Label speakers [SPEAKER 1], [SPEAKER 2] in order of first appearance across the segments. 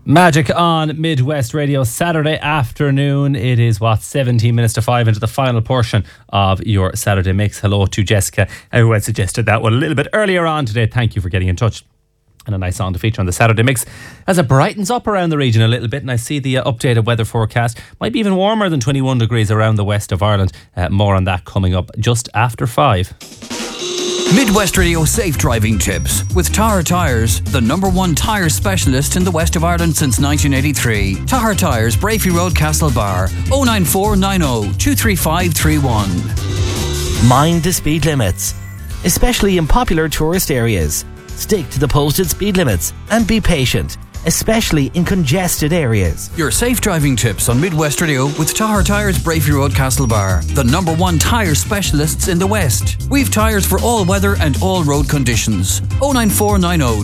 [SPEAKER 1] Magic on Midwest Radio, Saturday afternoon. It is 17 minutes to 5 into the final portion of your Saturday mix. Hello to Jessica, who had suggested that one a little bit earlier on today. Thank you for getting in touch. And a nice song to feature on the Saturday mix as it brightens up around the region a little bit. And I see the updated weather forecast might be even warmer than 21 degrees around the west of Ireland. More on that coming up just after 5.
[SPEAKER 2] Midwest Radio Safe Driving Tips with Tahar Tyres, the #1 tyre specialist in the west of Ireland since 1983. Tahar Tyres, Brafey Road, Castlebar, 09490 23531.
[SPEAKER 3] Mind the speed limits, especially in popular tourist areas. Stick to the posted speed limits and be patient, especially in congested areas.
[SPEAKER 2] Your safe driving tips on Midwest Radio with Tahar Tyres, Brafey Road, Castlebar, the #1 tyre specialists in the West. We've tyres for all weather and all road conditions. 09490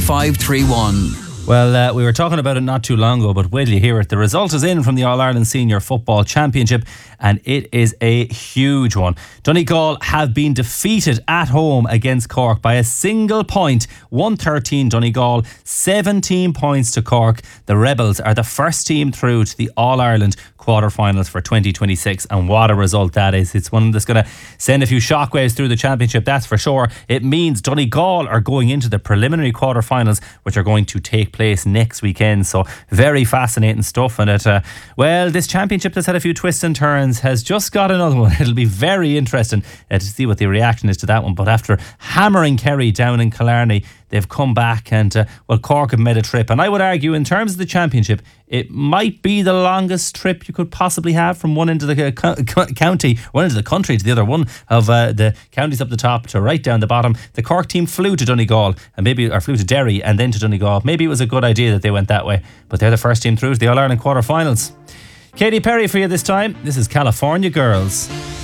[SPEAKER 2] 23531.
[SPEAKER 1] Well, we were talking about it not too long ago, but wait till you hear it. The result is in from the All-Ireland Senior Football Championship, and it is a huge one. Donegal have been defeated at home against Cork by a single point. 113 Donegal, 17 points to Cork. The Rebels are the first team through to the All-Ireland quarterfinals for 2026, and what a result that is. It's one that's going to send a few shockwaves through the championship, that's for sure. It means Donegal are going into the preliminary quarterfinals, which are going to take place next weekend. So very fascinating stuff. And this championship that's had a few twists and turns has just got another one. It'll be very interesting to see what the reaction is to that one. But after hammering Kerry down in Killarney, they've come back and Cork have made a trip. And I would argue, in terms of the championship, it might be the longest trip you could possibly have from one end of the county, one end of the country to the other, one of the counties up the top to right down the bottom. The Cork team flew to Donegal or flew to Derry and then to Donegal. Maybe it was a good idea that they went that way, but they're the first team through to the All-Ireland quarterfinals. Katy Perry for you this time. This is California Girls.